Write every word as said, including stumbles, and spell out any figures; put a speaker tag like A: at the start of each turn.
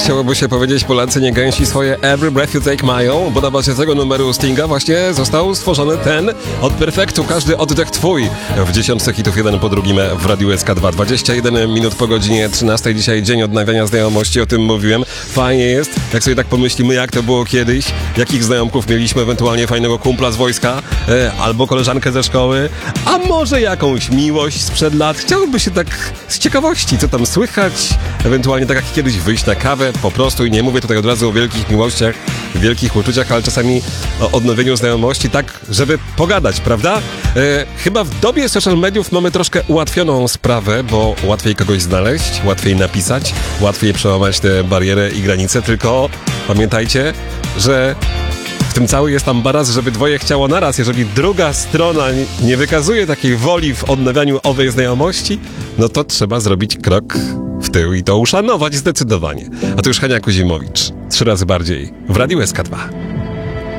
A: chciałoby się powiedzieć, Polacy nie gęsi swoje Every Breath You Take mają, bo na bazie tego numeru Stinga właśnie został stworzony ten od perfektu, każdy oddech twój. W dziesiątce hitów jeden po drugim w Radiu S K dwa. dwadzieścia jeden minut po godzinie trzynastej. Dzisiaj dzień odnawiania znajomości, o tym mówiłem. Fajnie jest, jak sobie tak pomyślimy, jak to było kiedyś, jakich znajomków mieliśmy, ewentualnie fajnego kumpla z wojska, e, albo koleżankę ze szkoły, a może jakąś miłość sprzed lat. Chciałoby się tak z ciekawości, co tam słychać, ewentualnie tak jak kiedyś wyjść na kawę po prostu, i nie mówię tutaj od razu o wielkich miłościach, wielkich uczuciach, ale czasami o odnowieniu znajomości, tak żeby pogadać, prawda? E, chyba w dobie social mediów mamy troszkę ułatwioną sprawę, bo łatwiej kogoś znaleźć, łatwiej napisać, łatwiej przełamać tę barierę i granice, tylko pamiętajcie, że w tym cały jest ambaras, żeby dwoje chciało naraz. Jeżeli druga strona nie wykazuje takiej woli w odnawianiu owej znajomości, no to trzeba zrobić krok w tył i to uszanować zdecydowanie. A to już Hania Kuzimowicz. Trzy razy bardziej w Radiu S K dwa.